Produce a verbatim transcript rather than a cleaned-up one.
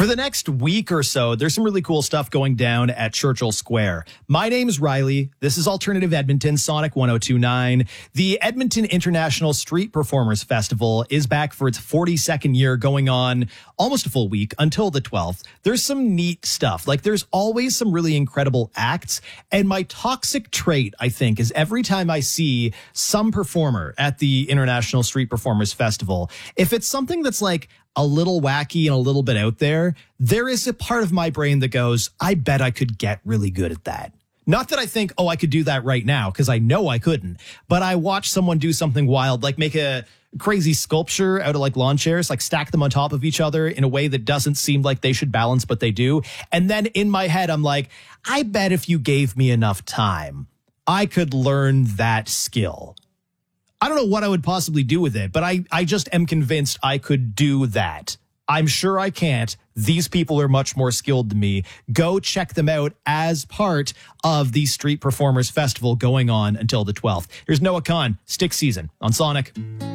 For the next week or so, there's some really cool stuff going down at Churchill Square. My name's Riley. This is Alternative Edmonton, Sonic one oh two point nine. The Edmonton International Street Performers Festival is back for its forty-second year, going on almost a full week until the twelfth. There's some neat stuff. Like, there's always some really incredible acts. And my toxic trait, I think, is every time I see some performer at the International Street Performers Festival, if it's something that's like a little wacky and a little bit out there, there is a part of my brain that goes, I bet I could get really good at that. Not that I think, oh, I could do that right now, because I know I couldn't. But I watch someone do something wild, like make a crazy sculpture out of like lawn chairs, like stack them on top of each other in a way that doesn't seem like they should balance, but they do. And then in my head, I'm like, I bet if you gave me enough time, I could learn that skill. I don't know what I would possibly do with it, but I, I just am convinced I could do that. I'm sure I can't. These people are much more skilled than me. Go check them out as part of the Street Performers Festival going on until the twelfth. Here's Noah Kahn, Stick Season on Sonic.